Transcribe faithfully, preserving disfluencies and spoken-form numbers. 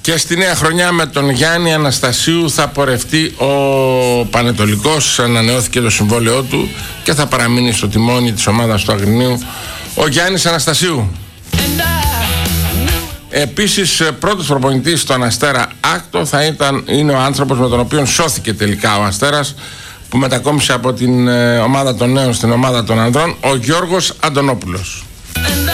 Και στη νέα χρονιά με τον Γιάννη Αναστασίου θα πορευτεί ο Πανετολικός. Ανανεώθηκε το συμβόλαιό του και θα παραμείνει στο τιμόνι της ομάδας του Αγρινίου ο Γιάννης Αναστασίου. Επίσης, πρώτος προπονητής στον Αστέρα Άκτο θα ήταν, είναι ο άνθρωπος με τον οποίο σώθηκε τελικά ο Αστέρας, που μετακόμισε από την ομάδα των νέων στην ομάδα των ανδρών, ο Γιώργος Αντωνόπουλος.